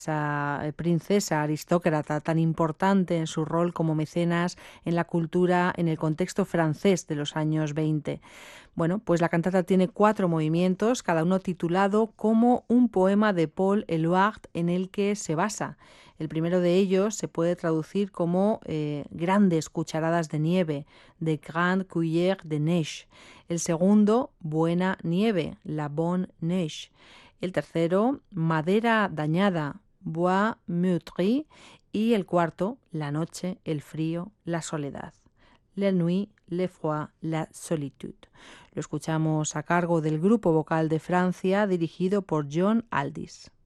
esa princesa aristócrata tan importante en su rol como mecenas en la cultura en el contexto francés de los años 20. Bueno, pues la cantata tiene 4 movimientos, cada uno titulado como un poema de Paul Eluard en el que se basa. El primero de ellos se puede traducir como grandes cucharadas de nieve, de Grande Cuillère de Neige. El segundo, buena nieve, la bonne neige. El tercero, madera dañada, bois meurtri. Y el cuarto, la noche, el frío, la soledad. La nuit, le froid, la solitude. Lo escuchamos a cargo del Grupo Vocal de Francia, dirigido por John Aldis.